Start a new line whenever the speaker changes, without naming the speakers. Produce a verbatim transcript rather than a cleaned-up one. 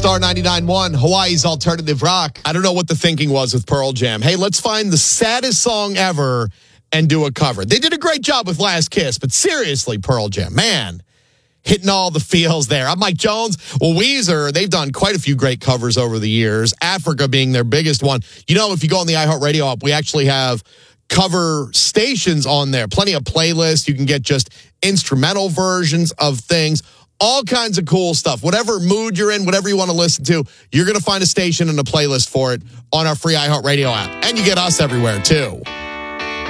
Star ninety-nine point one, Hawaii's alternative rock. I don't know what the thinking was with Pearl Jam. Hey, let's find the saddest song ever and do a cover. They did a great job with Last Kiss, but seriously, Pearl Jam, man, hitting all the feels there. I'm Mike Jones. Well, Weezer, they've done quite a few great covers over the years, Africa being their biggest one. You know, if you go on the iHeartRadio app, we actually have cover stations on there. Plenty of playlists. You can get just instrumental versions of things. All kinds of cool stuff. Whatever mood you're in, whatever you want to listen to, you're going to find a station and a playlist for it on our free iHeartRadio app. And you get us everywhere, too.